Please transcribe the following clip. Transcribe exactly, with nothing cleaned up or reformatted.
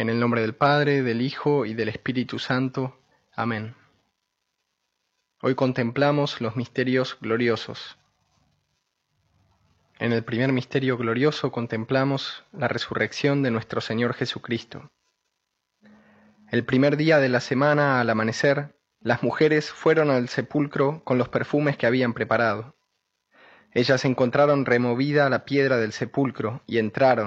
En el nombre del Padre, del Hijo y del Espíritu Santo. Amén. Hoy contemplamos los misterios gloriosos. En el primer misterio glorioso contemplamos la resurrección de nuestro Señor Jesucristo. El primer día de la semana, al amanecer, las mujeres fueron al sepulcro con los perfumes que habían preparado. Ellas encontraron removida la piedra del sepulcro y entraron,